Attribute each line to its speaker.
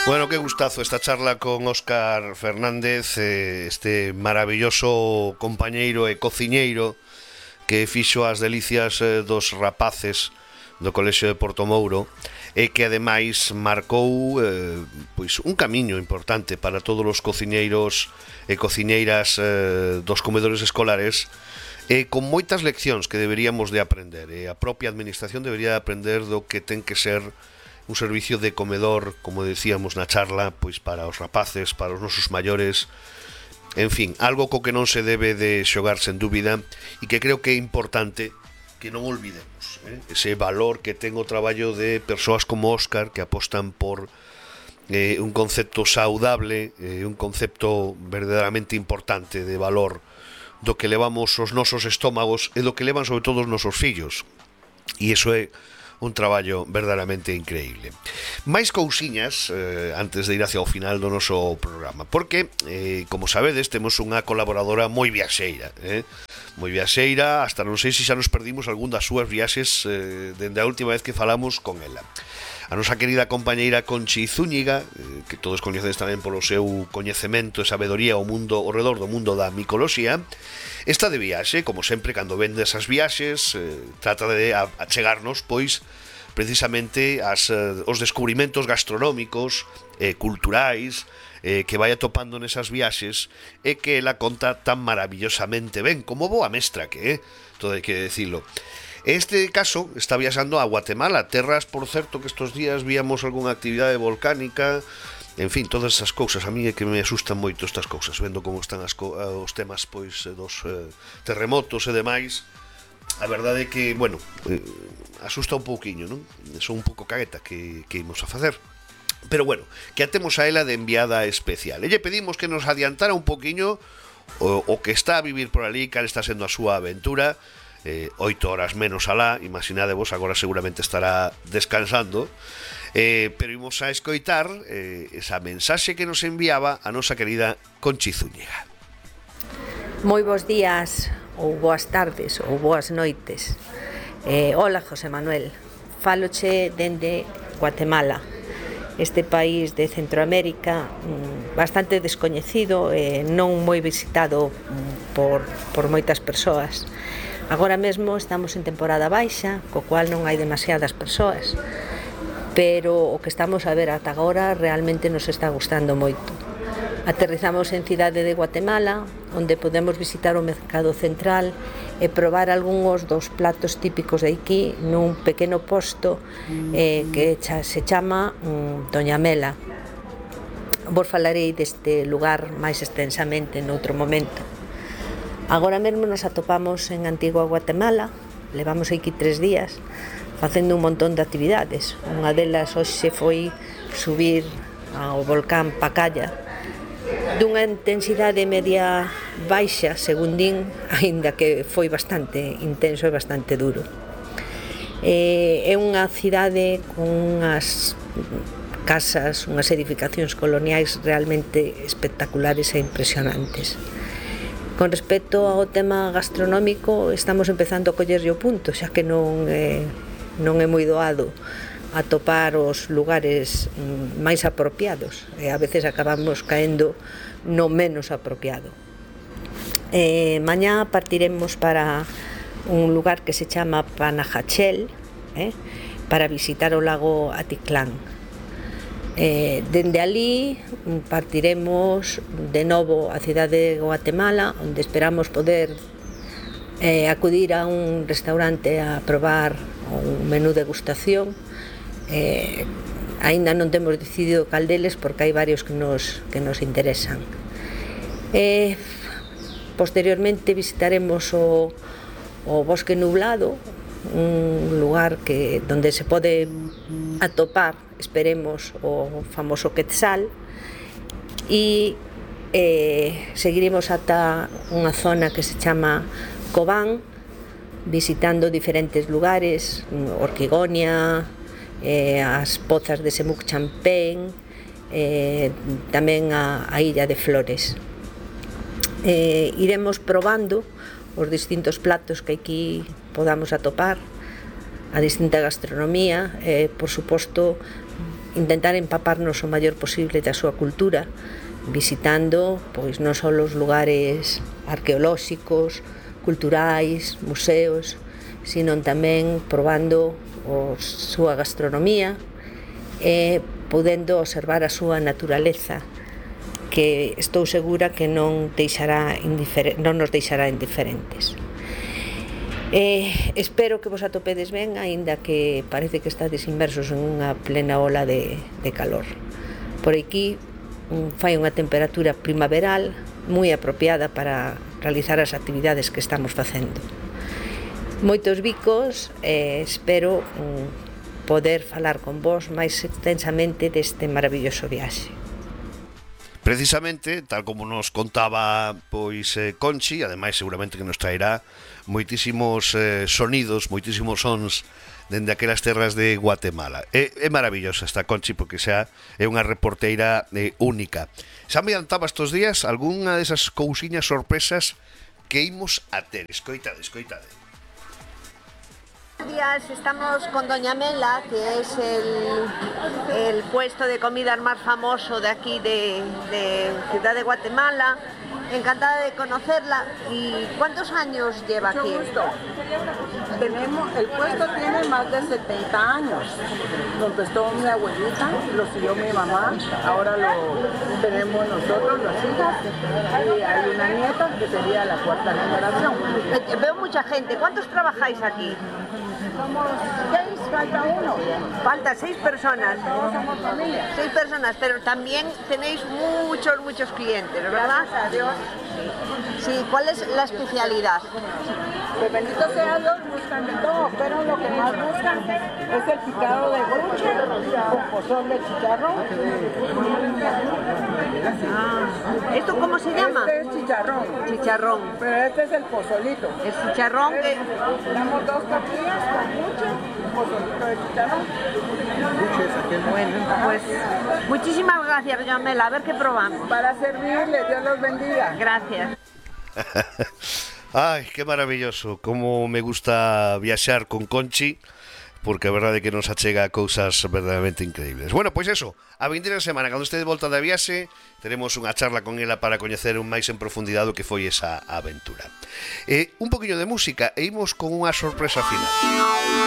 Speaker 1: Bueno, qué gustazo esta charla con Óscar Fernández, este maravilloso compañeiro e cociñeiro que fixo as delicias dos rapaces do Colexio de Portomouro e que ademais marcou pois un camiño importante para todos os cociñeiros e cociñeiras dos comedores escolares e con moitas leccións que deberíamos de aprender e a propia administración debería de aprender do que ten que ser un servicio de comedor, como decíamos na charla, pois para os rapaces, para os nosos maiores, en fin, algo co que non se debe de xogar sen dúbida e que creo que é importante que non olvidemos, ese valor que ten o traballo de persoas como Óscar que apostan por un concepto saudable, un concepto verdadeiramente importante de valor do que levamos os nosos estómagos e do que levan sobre todo os nosos fillos, e iso é un traballo verdadeiramente increíble. Máis cousiñas antes de ir hacia o final do noso programa, porque, como sabedes, temos unha colaboradora moi viaxeira, moi viaxeira, hasta non sei se xa nos perdimos algún das súas viaxes dende a última vez que falamos con ela. A nosa querida compañeira Conchi Zúñiga, que todos coñecedes tamén polo seu coñecemento e sabedoría ao redor do mundo da micoloxía, está de viaxe, como sempre, cando vende esas viaxes, trata de achegarnos, pois, precisamente os descubrimentos gastronómicos, culturais, que vai atopando nesas viaxes e que ela conta tan maravillosamente ben, como boa mestra que é, todo hai que decilo. Este caso está viaxando a Guatemala, terras, por certo, que estos días víamos algunha actividade volcánica, en fin, todas esas cousas. A mí é que me asustan moito estas cousas, vendo como están os temas pois dos terremotos e demais. A verdade é que, bueno, asusta un pouquiño, non? Son un pouco cagueta que imos a facer. Pero bueno, que a temos a ela de enviada especial. E lle pedimos que nos adiantara un pouquiño o que está a vivir por ali, cal está sendo a súa aventura. 8 horas menos alá, imaginadevos, agora seguramente estará descansando, pero imos a escoitar esa mensaxe que nos enviaba a nosa querida Conchi Zúñiga.
Speaker 2: Moi bons días, ou boas tardes, ou boas noites. Hola, José Manuel, fáloche dende Guatemala, este país de Centroamérica bastante descoñecido e non moi visitado por moitas persoas. Agora mesmo estamos en temporada baixa, co cual non hai demasiadas persoas, pero o que estamos a ver ata agora realmente nos está gustando moito. Aterrizamos en Cidade de Guatemala, onde podemos visitar o mercado central e probar algúns dos platos típicos de aquí nun pequeno posto que se chama Doña Mela. Vos falarei deste lugar máis extensamente noutro momento. Agora mesmo nos atopamos en Antigua Guatemala, levamos aquí 3 días facendo un montón de actividades. Unha delas hoxe foi subir ao volcán Pacaya dunha intensidade media baixa, según din, aínda que foi bastante intenso e bastante duro. É unha cidade con unhas casas, unhas edificacións coloniais realmente espectaculares e impresionantes. Con respecto ao tema gastronómico, estamos empezando a collerlle o punto, xa que non é moi doado atopar os lugares máis apropiados e a veces acabamos caendo no menos apropiado. Mañá partiremos para un lugar que se chama Panajachel, para visitar o lago Atitlán. Dende ali partiremos de novo á cidade de Guatemala, onde esperamos poder acudir a un restaurante a probar un menú degustación. Aínda non temos decidido cal deles porque hai varios que nos interesan. Posteriormente visitaremos o Bosque Nublado, un lugar donde se pode atopar, esperemos, o famoso quetzal, e seguiremos ata unha zona que se chama Cobán, visitando diferentes lugares, Orquigonia, as pozas de Semuc Champén, tamén a Illa de Flores. Iremos probando os distintos platos que aquí podamos atopar, a distinta gastronomía, por suposto intentar empaparnos o maior posible da súa cultura, visitando pois non só os lugares arqueolóxicos, culturais, museos, sino tamén probando a súa gastronomía e podendo observar a súa naturaleza, que estou segura que non nos deixará indiferentes. Espero que vos atopedes ben, aínda que parece que estades inmersos en unha plena ola de calor. Por aquí fai unha temperatura primaveral moi apropiada para realizar as actividades que estamos facendo. Moitos bicos, espero poder falar con vos máis extensamente deste maravilloso viaxe.
Speaker 1: Precisamente, tal como nos contaba pois Conchi, ademais seguramente que nos traerá moitísimos sonidos, moitísimos sons dende aquelas terras de Guatemala. É maravillosa esta Conchi porque xa é unha reporteira única. Xa me adiantaba estes días algunha desas cousiñas sorpresas que imos a ter. Escoitade, escoitade.
Speaker 2: Días estamos con Doña Mela, que es el puesto de comidas más famoso de aquí de Ciudad de Guatemala. Encantada de conocerla. ¿Y cuántos años lleva aquí?
Speaker 3: Mucho gusto. El puesto tiene más de 70 años. Lo empezó mi abuelita, lo siguió mi mamá, ahora lo tenemos nosotros, las hijas, y hay una nieta que sería la cuarta generación.
Speaker 2: Veo mucha gente. ¿Cuántos trabajáis aquí?
Speaker 3: Somos 6, falta uno.
Speaker 2: Falta 6 personas.
Speaker 3: Todos somos familia.
Speaker 2: 6 personas, pero también tenéis muchos clientes, ¿verdad?
Speaker 3: Gracias a Dios.
Speaker 2: Sí, ¿cuál es la especialidad?
Speaker 3: Que bendito sea Dios, buscan de todo, pero lo que más buscan es el picado de gruche con pozón de chicharrón.
Speaker 2: ¿Esto cómo se llama?
Speaker 3: Este es chicharrón.
Speaker 2: Chicharrón.
Speaker 3: Pero este es el pozolito.
Speaker 2: El chicharrón que...
Speaker 3: Damos 2 tortillas con gruche y pozolito de chicharrón.
Speaker 2: Bueno, pues muchísimas gracias, doña Mela. A ver qué probamos.
Speaker 3: Para servirles, Dios los bendiga.
Speaker 2: Gracias.
Speaker 1: Ai, que maravilloso. Como me gusta viaxar con Conchi, porque a verdade é que nos achega cousas verdadeiramente increíbles. Bueno, pois eso, a vindeira semana, cando este de volta da viaxe, teremos unha charla con ela para coñecer un máis en profundidade o que foi esa aventura. Un poquinho de música e imos con unha sorpresa final.